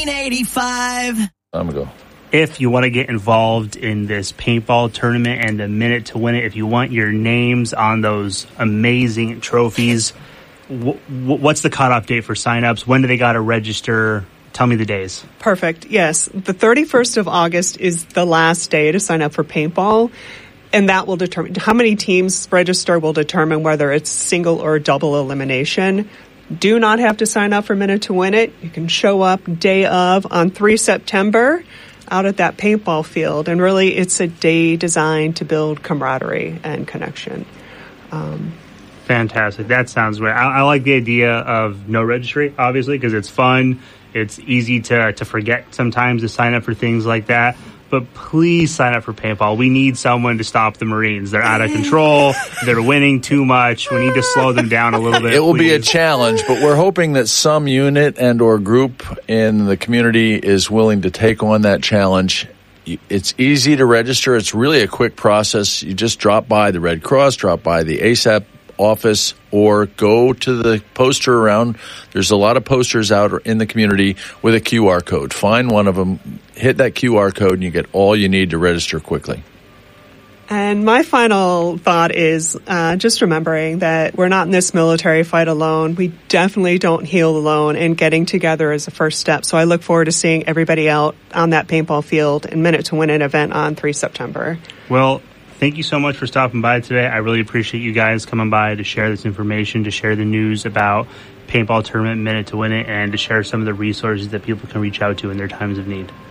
1985. I'm going to go. If you want to get involved in this paintball tournament and the minute to win it, if you want your names on those amazing trophies, what's the cutoff date for signups? When do they got to register? Tell me the days. Perfect. Yes. The 31st of August is the last day to sign up for paintball. And that will determine how many teams register, will determine whether it's single or double elimination. Do not have to sign up for Minute to Win It. You can show up day of on 3 September out at that paintball field. And really, it's a day designed to build camaraderie and connection. Fantastic. That sounds great. I like the idea of no registry, obviously, because it's fun. It's easy to forget sometimes to sign up for things like that. But please sign up for paintball. We need someone to stop the Marines. They're out of control. They're winning too much. We need to slow them down a little bit. It will be a challenge, but we're hoping that some unit and or group in the community is willing to take on that challenge. It's easy to register. It's really a quick process. You just drop by the Red Cross, drop by the ASAP office, or go to the poster around. There's a lot of posters out in the community with a QR code. Find one of them, hit that QR code, and you get all you need to register quickly. And my final thought is just remembering that we're not in this military fight alone. We definitely don't heal alone, and getting together is the first step. So I look forward to seeing everybody out on that paintball field and Minute to Win It event on 3 September. Well, thank you so much for stopping by today. I really appreciate you guys coming by to share this information, to share the news about paintball tournament Minute to Win It, and to share some of the resources that people can reach out to in their times of need.